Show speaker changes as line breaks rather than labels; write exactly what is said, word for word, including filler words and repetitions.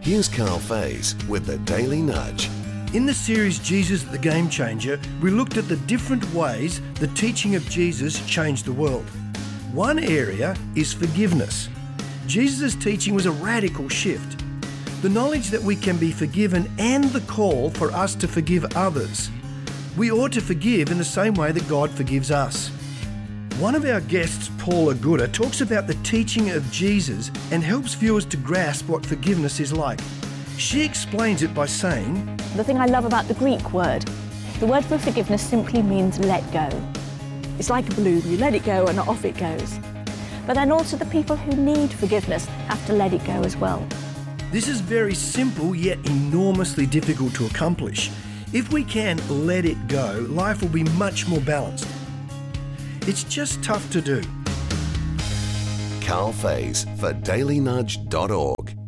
Here's Carl Faze with the Daily Nudge.
In the series Jesus the Game Changer, we looked at the different ways the teaching of Jesus changed the world. One area is forgiveness. Jesus' teaching was a radical shift. The knowledge that we can be forgiven and the call for us to forgive others. We ought to forgive in the same way that God forgives us. One of our guests, Paula Gooder, talks about the teaching of Jesus and helps viewers to grasp what forgiveness is like. She explains it by saying,
The thing I love about the Greek word, the word for forgiveness simply means let go. It's like a balloon, you let it go and off it goes. But then also the people who need forgiveness have to let it go as well.
This is very simple yet enormously difficult to accomplish. If we can let it go, life will be much more balanced. It's just tough to do.
Carl Faze for daily nudge dot org.